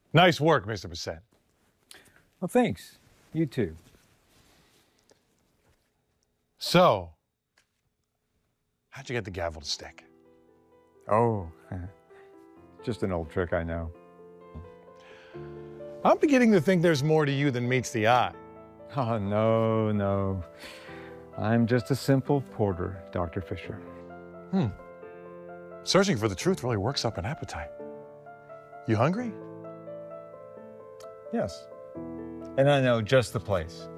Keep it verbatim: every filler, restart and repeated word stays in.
Nice work, Mister Bissett. Well, thanks. You too. So, how'd you get the gavel to stick? Oh, just an old trick I know. I'm beginning to think there's more to you than meets the eye. Oh, no, no. I'm just a simple porter, Doctor Fisher. Hmm. Searching for the truth really works up an appetite. You hungry? Yes. And I know just the place.